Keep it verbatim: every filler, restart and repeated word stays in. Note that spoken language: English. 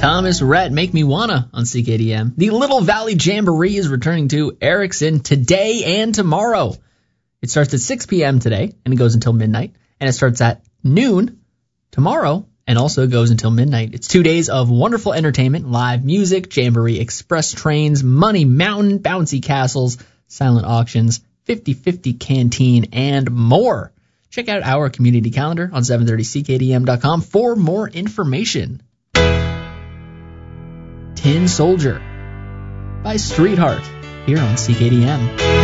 Thomas Rhett, Make Me Wanna on C K D M. The Little Valley Jamboree is returning to Erickson today and tomorrow. It starts at six p.m. today, and it goes until midnight. And it starts at noon tomorrow, and also goes until midnight. It's two days of wonderful entertainment, live music, Jamboree Express trains, Money Mountain, bouncy castles, silent auctions, fifty-fifty canteen, and more. Check out our community calendar on seven thirty C K D M dot com for more information. Tin Soldier by Streetheart here on C K D M.